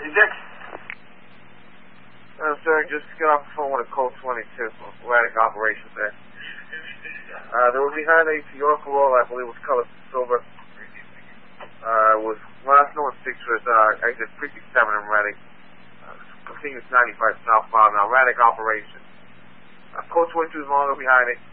Dick? Sir, just get off the phone with a code 22, erratic operations there. They were behind a Toyota Corolla, I believe it was colored silver. Was last known pictures, exit 57 in Reading. Continuous 95 southbound, erratic operation. Code 22 is longer behind it.